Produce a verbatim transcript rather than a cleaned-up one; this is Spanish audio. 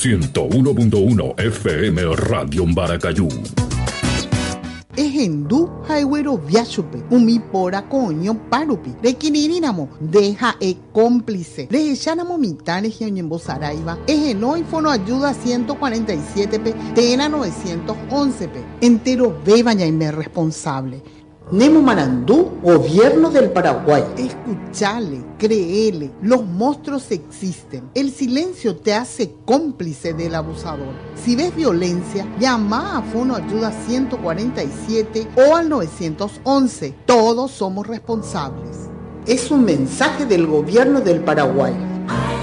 ciento uno punto uno F M Radio Maracayú. Ejendu haiwero viachupe, umi pora coño parupi, requirirínamo, deja e cómplice, rejechanamo mitad región Saraiva, ejenoi fono ayuda ciento cuarenta y siete pe, tena novecientos once pe, entero bebaña y me responsable. Nemo Marandú, Gobierno del Paraguay. Escuchale, créele, los monstruos existen. El silencio te hace cómplice del abusador. Si ves violencia, llama a Fono Ayuda ciento cuarenta y siete o al novecientos once. Todos somos responsables. Es un mensaje del Gobierno del Paraguay.